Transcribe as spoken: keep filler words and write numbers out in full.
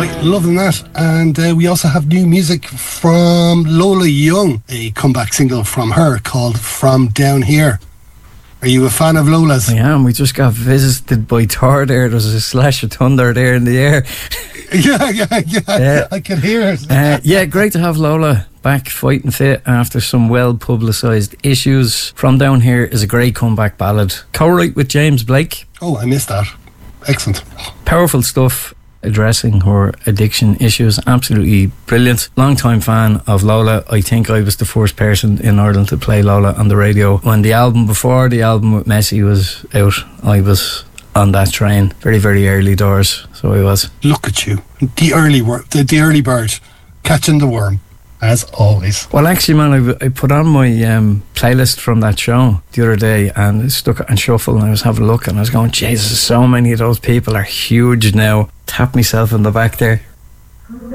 Right, loving that. And uh, we also have new music from Lola Young, a comeback single from her called From Down Here. Are you a fan of Lola's? I am. We just got visited by Thor there. There's a slash of thunder there in the air. yeah, yeah, yeah. Uh, I can hear it. uh, yeah, great to have Lola back fighting fit after some well publicised issues. From Down Here is a great comeback ballad. Co-write with James Blake. Oh, I missed that. Excellent. Powerful stuff. Addressing her addiction issues. Absolutely brilliant. Long time fan of Lola. I think I was the first person in Ireland to play Lola on the radio. When the album before the album with Messi was out, I was on that train. Very, very early doors. So I was. Look at you. The early wor- the, the early bird. Catching the worm. As always. Well, actually, man, I, I put on my um, playlist from that show the other day and it stuck on shuffle, and I was having a look and I was going, Jesus, so many of those people are huge now. Tapped myself in the back there.